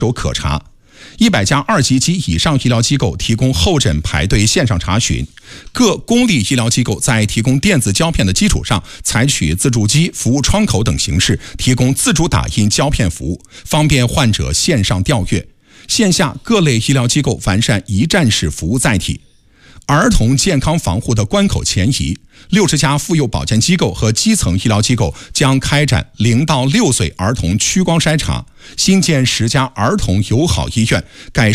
手可查。100家2级及以上医疗机构提供候诊排队线上查询，各公立医疗机构在提供电子胶片的基础上，采取自助机、服务窗口等形式提供自主打印胶片服务，方便患者线上调阅。线下各类医疗机构完善一站式服务载体。儿童健康防护的关口前移，60家妇幼保健机构和基层医疗机构将开展0到6岁儿童屈光筛查，新建10家儿童友好医院，改